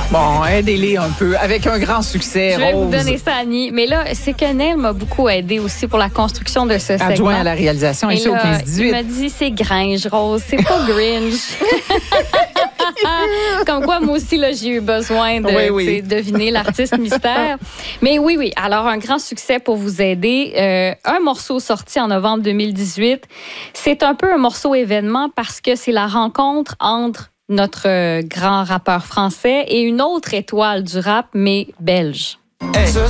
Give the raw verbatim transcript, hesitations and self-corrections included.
Bon, aidez-les un peu avec un grand succès. Je vais Rose. vous donner ça, Annie. Mais là, c'est que Neil m'a beaucoup aidé aussi pour la construction de ce segment. Adjoint à la réalisation, Et ici au là, quinze il dix-huit. m'a dit, c'est Gringe, Rose, c'est pas Grinch. Comme quoi, moi aussi, là, j'ai eu besoin de Oui, oui. tu sais, deviner l'artiste mystère. Mais oui, oui. Alors, un grand succès pour vous aider. Euh, un morceau sorti en novembre deux mille dix-huit. C'est un peu un morceau événement parce que c'est la rencontre entre notre euh, grand rappeur français et une autre étoile du rap, mais belge. Hey.